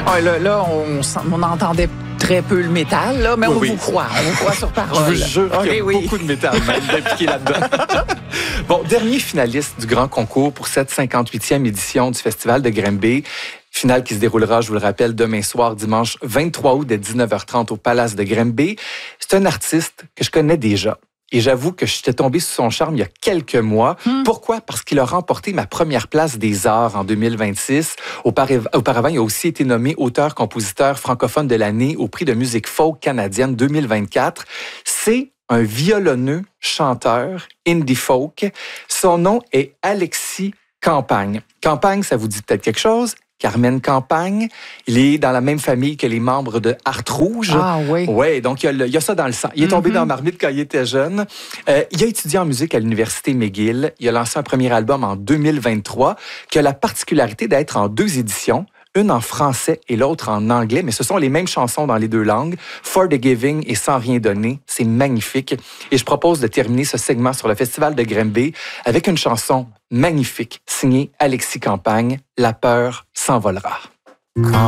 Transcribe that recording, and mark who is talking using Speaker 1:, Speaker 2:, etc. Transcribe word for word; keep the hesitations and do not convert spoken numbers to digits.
Speaker 1: Ah, là, là on, on entendait très peu le métal, là, mais
Speaker 2: oui,
Speaker 1: on
Speaker 2: oui.
Speaker 1: vous croit. On vous croit sur parole.
Speaker 2: Je vous jure
Speaker 1: okay,
Speaker 2: qu'il y a
Speaker 1: oui.
Speaker 2: beaucoup de métal même impliqué là-dedans. Bon, dernier finaliste du grand concours pour cette cinquante-huitième édition du Festival de Grimby. Finale qui se déroulera, je vous le rappelle, demain soir, dimanche vingt-trois août, dès dix-neuf heures trente au Palace de Grimby. C'est un artiste que je connais déjà. Et j'avoue que j'étais tombé sous son charme il y a quelques mois. Hmm. Pourquoi? Parce qu'il a remporté ma première place des arts en deux mille vingt-six. Auparavant, il a aussi été nommé auteur-compositeur francophone de l'année au prix de musique folk canadienne deux mille vingt-quatre. C'est un violonneux chanteur indie folk. Son nom est Alexis Campagne. Campagne, ça vous dit peut-être quelque chose? Carmen Campagne. Il est dans la même famille que les membres de Heart Rouge.
Speaker 1: Ah oui.
Speaker 2: Oui, donc il y, a le, il y a ça dans le sang. Il est tombé mm-hmm. dans la marmite quand il était jeune. Euh, il a étudié en musique à l'Université McGill. Il a lancé un premier album en deux mille vingt-trois qui a la particularité d'être en deux éditions. Une en français et l'autre en anglais, mais ce sont les mêmes chansons dans les deux langues. For the Giving et Sans rien donner, c'est magnifique. Et je propose de terminer ce segment sur le Festival de Grimby avec une chanson magnifique signée Alexis Campagne, La peur s'envolera.